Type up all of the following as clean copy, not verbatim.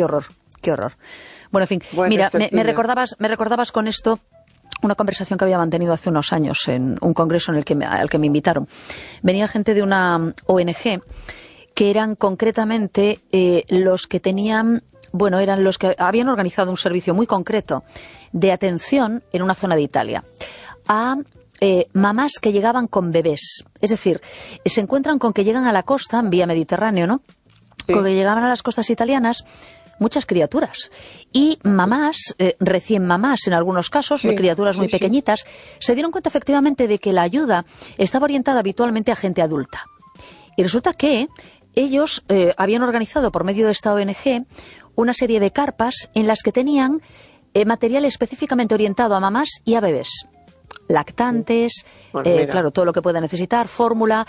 qué horror, qué horror. Bueno, en fin, Bueno, mira, me recordabas con esto una conversación que había mantenido hace unos años en un congreso al que me invitaron. Venía gente de una ONG que eran concretamente los que tenían, bueno, eran los que habían organizado un servicio muy concreto de atención en una zona de Italia a mamás que llegaban con bebés. Es decir, se encuentran con que llegan a la costa, en vía Mediterráneo, ¿no? Sí. Con que llegaban a las costas italianas muchas criaturas y mamás, recién mamás en algunos casos, Sí, criaturas muy pequeñitas, se dieron cuenta efectivamente de que la ayuda estaba orientada habitualmente a gente adulta. Y resulta que ellos habían organizado por medio de esta ONG una serie de carpas en las que tenían material específicamente orientado a mamás y a bebés. Lactantes, Pues claro, todo lo que pueda necesitar, fórmula,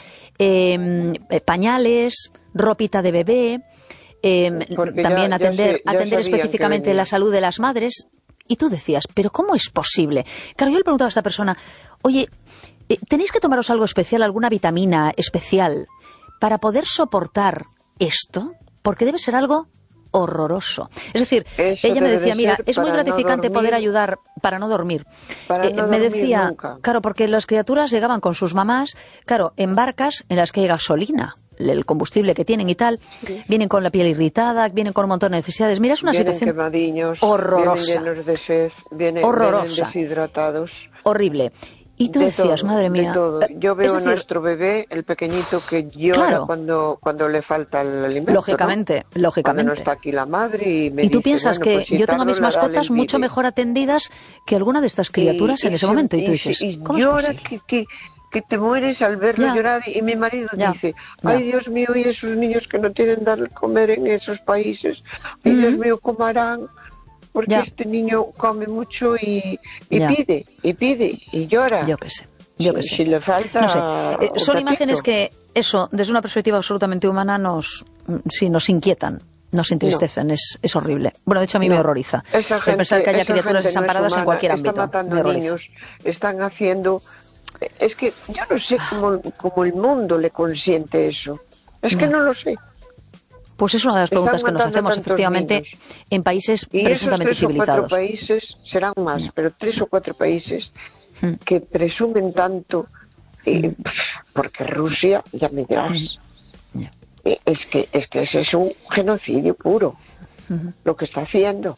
pañales, ropita de bebé, también atender específicamente la salud de las madres. Y tú decías, ¿pero cómo es posible? Claro, yo le preguntaba a esta persona, oye, ¿tenéis que tomaros algo especial, alguna vitamina especial para poder soportar esto? Porque debe ser algo horroroso. Es decir, ella me decía, mira, es muy gratificante poder ayudar para no dormir. Me decía, nunca. Claro, porque las criaturas llegaban con sus mamás, claro, en barcas en las que hay gasolina, el combustible que tienen y tal, vienen con la piel irritada, vienen con un montón de necesidades. Mira, es una situación horrorosa. Vienen llenos de sed, vienen deshidratados. Horrible. Y tú decías, madre mía. De todo. Yo veo a nuestro bebé, el pequeñito, que llora cuando le falta el alimento. Lógicamente. Cuando no está aquí la madre y me Y tú dice, piensas bueno, que pues yo tengo a mis Carlos mascotas mucho mejor atendidas que alguna de estas criaturas en ese momento. Y tú dices, ¿cómo es llora posible? que te mueres al verlo llorar, y mi marido dice, ay Dios mío, y esos niños que no tienen dar de comer en esos países, ay Dios mío, ¿cómo harán? Porque este niño come mucho y pide y llora. Yo qué sé. Si le falta... No sé. Son imágenes que, eso, desde una perspectiva absolutamente humana, nos inquietan. Nos entristecen, es horrible. Bueno, de hecho a mí me horroriza el pensar que haya criaturas desamparadas en cualquier ámbito. Están matando niños, están haciendo... Es que yo no sé cómo el mundo le consiente eso. Es que no lo sé. Pues es una de las preguntas que nos hacemos efectivamente en países presuntamente civilizados. Y esos 3 o 4 países, serán más, pero 3 o 4 países que presumen tanto, porque Rusia, ya me dirás, es que ese es un genocidio puro, lo que está haciendo.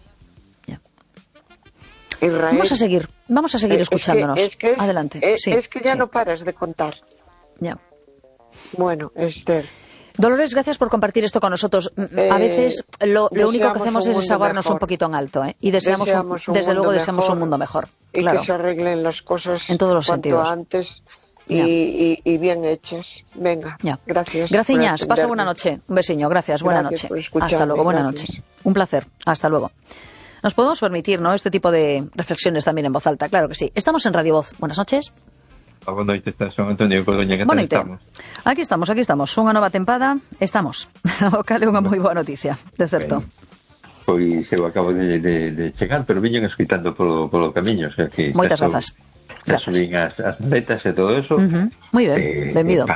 Israel, vamos a seguir escuchándonos. Adelante. Es que ya no paras de contar. Ya. Bueno, Esther. Dolores, gracias por compartir esto con nosotros. A veces lo único que hacemos es desahogarnos un poquito en alto, y deseamos desde luego deseamos un mundo mejor. Y claro, que se arreglen las cosas en todos los cuanto sentidos. antes y bien hechas. Venga, gracias. Gracias, pasa buena noche. Un besiño, gracias, buena noche. Hasta luego, buena noche. Un placer, hasta luego. Nos podemos permitir, ¿no?, este tipo de reflexiones también en voz alta, claro que sí. Estamos en Radio Voz. Buenas noches. Boa noite, Son Antonio Cordoña, que tal estamos? Aquí estamos. Unha nova tempada, estamos. O cal é unha moi boa noticia, de certo. Pois eu acabo de chegar, pero viñen escoitando polo camiño, o sea que... Moitas grazas. Xa subín as metas e todo eso. Moi ben, benvido.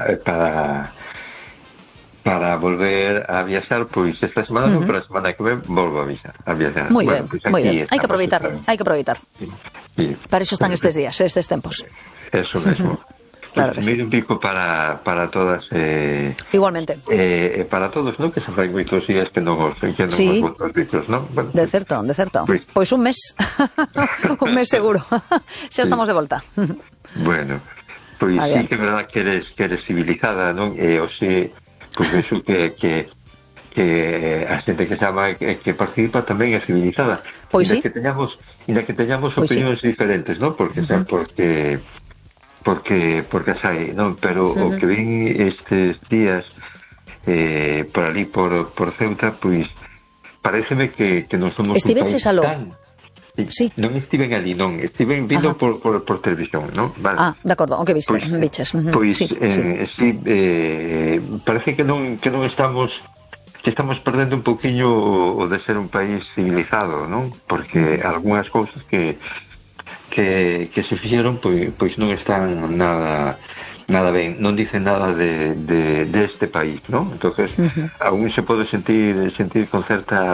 Para volver a viaxar, pois esta semana non, pero a semana que ven volvo a viaxar. Moi ben, moi ben. Hai que aproveitar. Sí. Para iso están estes días, estes tempos. Eso mesmo. Claro que sí. Un pico para todas. Igualmente. Para todos, ¿no? Que se fai moitos días que non os votos dichos, ¿no? Bueno, de certo. Pois un mes. Un mes seguro. Xa estamos de volta. Bueno, pois sí que é verdad que eres civilizada, non? O xe... Pois eso que a xente que chama que participa tamén é civilizada. Pois sí. Inda que teñamos opinións diferentes, non? Porque sai, non? Pero o que vin estes días por ali por Ceuta, pois pareceme que non somos Estiveches aló. Sí. Non estiven ali, non. Estiven vindo por televisión, non? Vale. De acordo, aunque viches. Pois, sí, parece que non estamos... Que estamos perdendo un pouquiño o de ser un país civilizado, non? Porque algunhas cousas que se fixeron, pois non están nada ben, non dicen nada de este país, non? Entonces, aún se pode sentir con certa